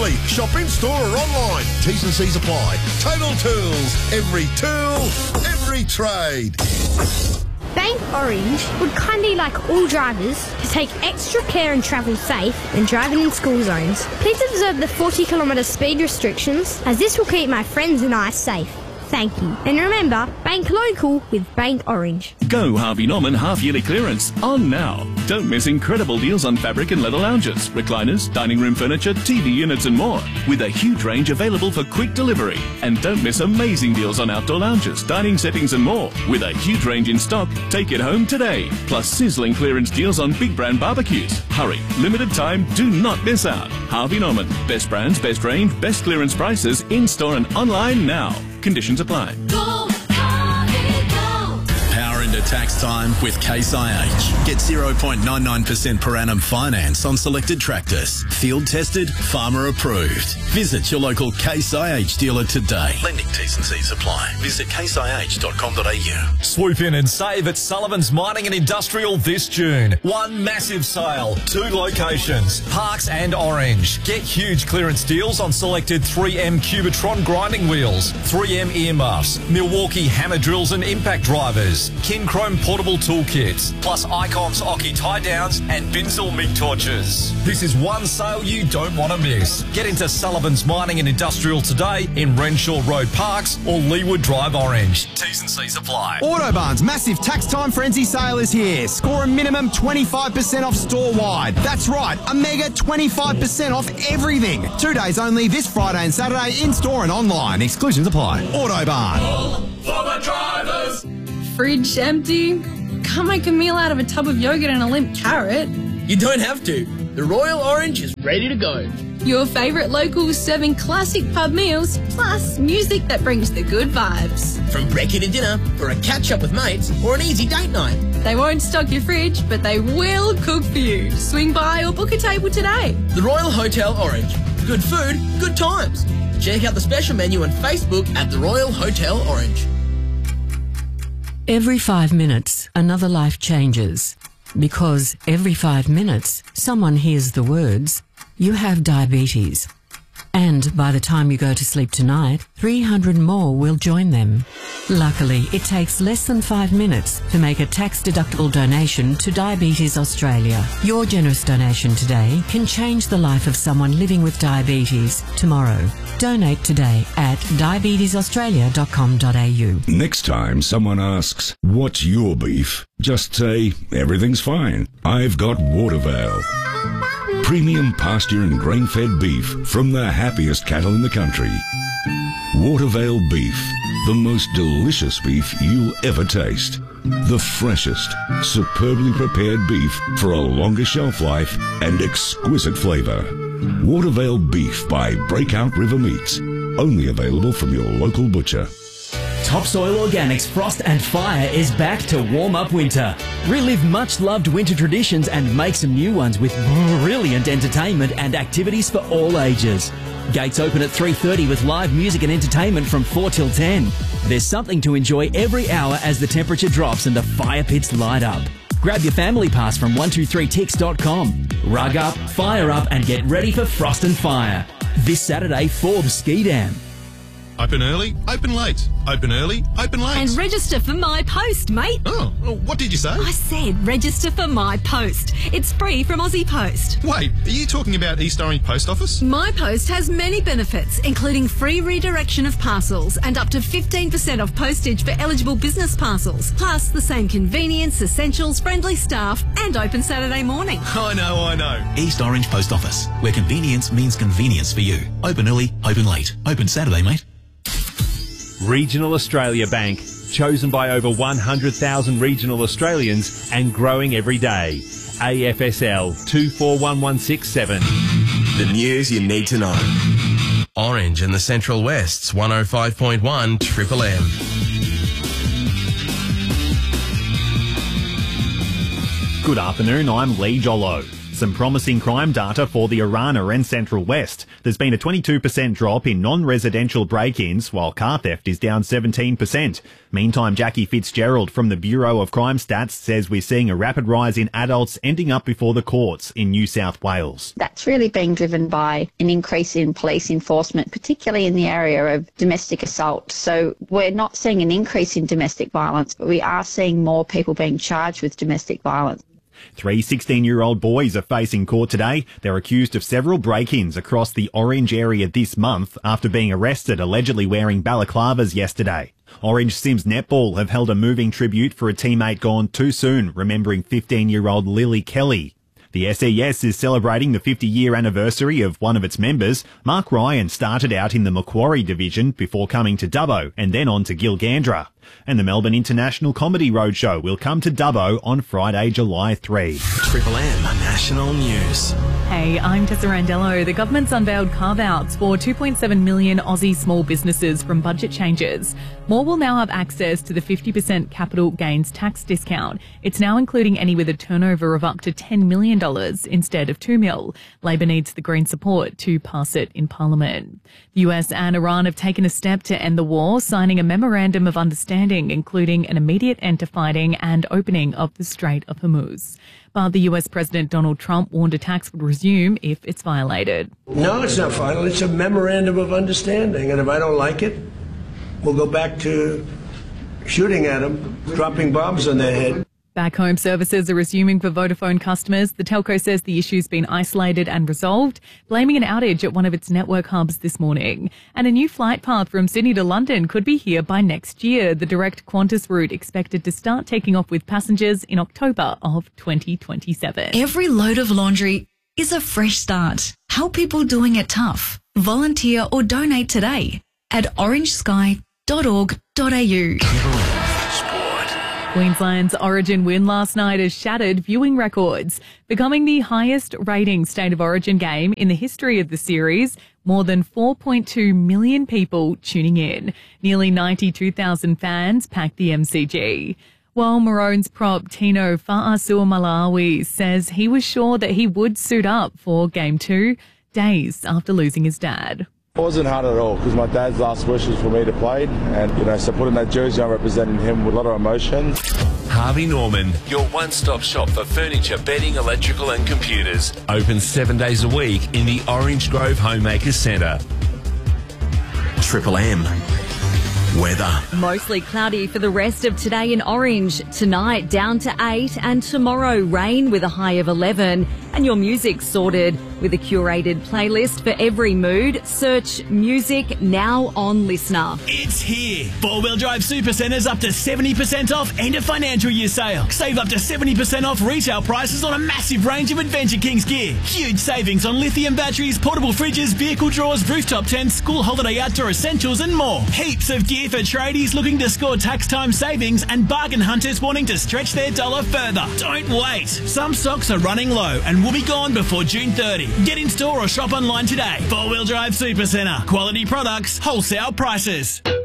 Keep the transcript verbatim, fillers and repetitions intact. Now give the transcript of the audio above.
easily. Shop in store or online. T's and C's apply. Total Tools. Every tool, every trade. Bank Orange would kindly like all drivers to take extra care and travel safe when driving in school zones. Please observe the forty kilometre speed restrictions, as this will keep my friends and I safe. Thank you. And remember, bank local with Bank Orange. Go Harvey Norman half-yearly clearance on now. Don't miss incredible deals on fabric and leather lounges, recliners, dining room furniture, T V units and more, with a huge range available for quick delivery. And don't miss amazing deals on outdoor lounges, dining settings and more, with a huge range in stock. Take it home today. Plus sizzling clearance deals on big brand barbecues. Hurry, limited time, do not miss out. Harvey Norman, best brands, best range, best clearance prices, in-store and online now. Conditions apply. Go, Harvey, go. Power into tax time with Case I H. Get zero point nine nine percent per annum finance on selected tractors. Field tested, farmer approved. Visit your local Case I H dealer today. Lending T's and C's apply. Visit case I H dot com dot a u. Swoop in and save at Sullivan's Mining and Industrial this June. One massive sale, two locations, Parks and Orange. Get huge clearance deals on selected three M Cubitron grinding wheels, three M earmuffs, Milwaukee hammer drills and impact drivers, Kinchrome portable toolkits, plus Icons Oki tie downs and Binzel MIG torches. This is one sale you don't want to miss. Get into Sullivan's Mining and Industrial today in Renshaw Road Parks or Leewood Drive Orange. T's and C's apply. Autobarn's massive tax time frenzy sale is here. Score a minimum twenty-five percent off store-wide. That's right, a mega twenty-five percent off everything. Two days only this Friday and Saturday in-store and online. Exclusions apply. Autobarn. For the drivers. Fridge empty. Can't make a meal out of a tub of yogurt and a limp carrot. You don't have to. The Royal Orange is ready to go. Your favourite locals serving classic pub meals, plus music that brings the good vibes. From brekkie to dinner, for a catch-up with mates, or an easy date night. They won't stock your fridge, but they will cook for you. Swing by or book a table today. The Royal Hotel Orange. Good food, good times. Check out the special menu on Facebook at the Royal Hotel Orange. Every five minutes, another life changes. Because every five minutes, someone hears the words, "You have diabetes." And by the time you go to sleep tonight, three hundred more will join them. Luckily, it takes less than five minutes to make a tax-deductible donation to Diabetes Australia. Your generous donation today can change the life of someone living with diabetes tomorrow. Donate today at diabetes australia dot com dot a u. Next time someone asks, "What's your beef?" just say, "Everything's fine. I've got Watervale." Premium pasture and grain-fed beef from the happiest cattle in the country. Watervale beef, the most delicious beef you'll ever taste. The freshest, superbly prepared beef for a longer shelf life and exquisite flavour. Watervale beef by Breakout River Meats, only available from your local butcher. Topsoil Organics Frost and Fire is back to warm up winter. Relive much loved winter traditions and make some new ones with brilliant entertainment and activities for all ages. Gates open at three thirty with live music and entertainment from four till ten. There's something to enjoy every hour as the temperature drops and the fire pits light up. Grab your family pass from one two three ticks dot com. Rug up, fire up and get ready for Frost and Fire. This Saturday, Forbes Ski Dam. Open early, open late. Open early, open late. And register for My Post, mate. Oh, what did you say? I said register for My Post. It's free from Aussie Post. Wait, are you talking about East Orange Post Office? My Post has many benefits, including free redirection of parcels and up to fifteen percent off postage for eligible business parcels. Plus the same convenience, essentials, friendly staff and open Saturday morning. I know, I know. East Orange Post Office, where convenience means convenience for you. Open early, open late. Open Saturday, mate. Regional Australia Bank, chosen by over one hundred thousand regional Australians and growing every day. A F S L two four one one six seven. The news you need to know. Orange in the Central West's one oh five point one Triple M. Good afternoon, I'm Lee Jollo. Some promising crime data for the Arana and Central West. There's been a twenty-two percent drop in non-residential break-ins, while car theft is down seventeen percent. Meantime, Jackie Fitzgerald from the Bureau of Crime Stats says we're seeing a rapid rise in adults ending up before the courts in New South Wales. That's really being driven by an increase in police enforcement, particularly in the area of domestic assault. So we're not seeing an increase in domestic violence, but we are seeing more people being charged with domestic violence. Three sixteen-year-old boys are facing court today. They're accused of several break-ins across the Orange area this month after being arrested allegedly wearing balaclavas yesterday. Orange Sims Netball have held a moving tribute for a teammate gone too soon, remembering fifteen-year-old Lily Kelly. The S E S is celebrating the fifty-year anniversary of one of its members. Mark Ryan started out in the Macquarie division before coming to Dubbo and then on to Gilgandra. And the Melbourne International Comedy Roadshow will come to Dubbo on Friday, July third. Triple M National News. Hey, I'm Tessa Randello. The government's unveiled carve-outs for two point seven million Aussie small businesses from budget changes. More will now have access to the fifty percent capital gains tax discount. It's now including any with a turnover of up to ten million dollars instead of two mil. Labor needs the Green support to pass it in Parliament. The U S and Iran have taken a step to end the war, signing a memorandum of understanding, including an immediate end to fighting and opening of the Strait of Hormuz. But the U S President Donald Trump warned attacks would resume if it's violated. No, it's not final. It's a memorandum of understanding. And if I don't like it, we'll go back to shooting at them, dropping bombs on their head. Back home services are resuming for Vodafone customers. The telco says the issue's been isolated and resolved, blaming an outage at one of its network hubs this morning. And a new flight path from Sydney to London could be here by next year. The direct Qantas route expected to start taking off with passengers in October of twenty twenty-seven. Every load of laundry is a fresh start. Help people doing it tough. Volunteer or donate today at orange sky dot org dot a u. Queensland's Origin win last night has shattered viewing records, becoming the highest rating State of Origin game in the history of the series. More than four point two million people tuning in. Nearly ninety-two thousand fans packed the M C G. While Maroons prop Tino Fa'asuamalawi says he was sure that he would suit up for Game two, days after losing his dad. It wasn't hard at all because my dad's last wish was for me to play, and you know, so putting that jersey on representing him with a lot of emotion. Harvey Norman, your one-stop shop for furniture, bedding, electrical and computers. Open seven days a week in the Orange Grove Homemakers Centre. Triple M. Weather. Mostly cloudy for the rest of today in Orange. Tonight down to eight and tomorrow rain with a high of eleven. And your music sorted with a curated playlist for every mood. Search music now on Listener. It's here. Four-wheel drive super centres up to seventy percent off end of financial year sale. Save up to seventy percent off retail prices on a massive range of Adventure Kings gear. Huge savings on lithium batteries, portable fridges, vehicle drawers, rooftop tents, school holiday outdoor essentials and more. Heaps of gear for tradies looking to score tax time savings and bargain hunters wanting to stretch their dollar further. Don't wait. Some stocks are running low and will be gone before June thirtieth. Get in store or shop online today. Four-wheel drive super centre. Quality products, wholesale prices.